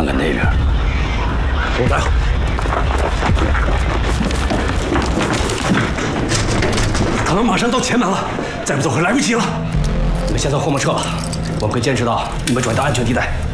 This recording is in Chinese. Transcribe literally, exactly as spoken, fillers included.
看看那边。 我来。他们马上到前门了，再不走可来不及了。你们先从后门撤吧，我们会坚持到你们转到安全地带。